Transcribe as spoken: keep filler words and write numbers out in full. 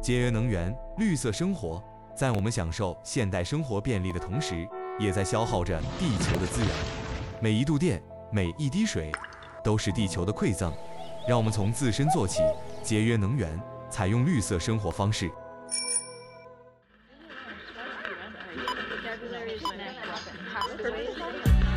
节约能源、绿色生活，在我们享受现代生活便利的同时，也在消耗着地球的资源。每一度电，每一滴水，都是地球的馈赠。让我们从自身做起，节约能源，采用绿色生活方式。 Vocabulary is